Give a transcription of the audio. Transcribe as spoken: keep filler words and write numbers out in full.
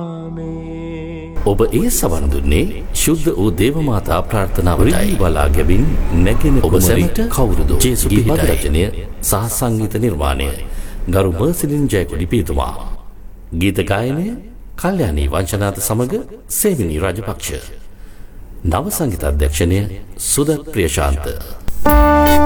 ඔබ ඒ සවන් දුන්නේ ශුද්ධ වූ දේව මාතා ප්‍රාර්ථනාවයි. බලා ගැබින් නැගෙන ඔබ සැමට කවුරුද ජේසුගේ රචනය සහ සංගීත නිර්මාණය ගරු මර්සිලින් ජයකොඩි පියතුමා. ගීත ගායනය කල්යාණී වංශනාත සමග සේවිනී රාජපක්ෂ. නව සංගීත අධ්‍යක්ෂණය සුදත් ප්‍රියශාන්ත.